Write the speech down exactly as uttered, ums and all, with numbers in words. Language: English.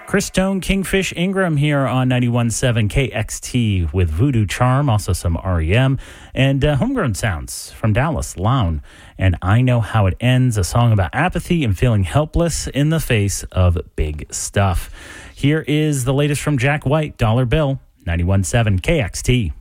Chris Stone, Kingfish Ingram here on ninety-one point seven K X T with Voodoo Charm, also some R E M, and uh, Homegrown Sounds from Dallas, Lown, and I Know How It Ends, a song about apathy and feeling helpless in the face of big stuff. Here is the latest from Jack White, Dollar Bill, ninety-one point seven K X T.